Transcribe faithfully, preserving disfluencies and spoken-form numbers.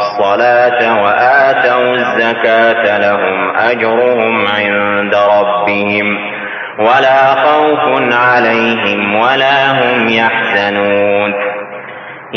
الصلاة وآتوا الزكاة لهم أجرهم عند ربهم ولا خوف عليهم ولا هم يحزنون